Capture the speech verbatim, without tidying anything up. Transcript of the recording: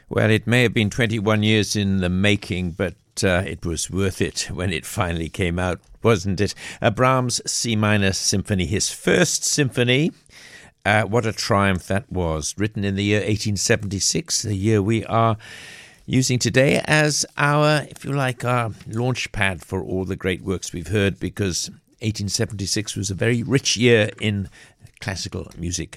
Well, it may have been twenty-one years in the making, but uh, it was worth it when it finally came out, wasn't it? Uh, Brahms' C minor symphony, his first symphony. Uh, what a triumph that was. Written in the year eighteen seventy-six, the year we are using today as our, if you like, our launch pad for all the great works we've heard, because eighteen seventy-six was a very rich year in classical music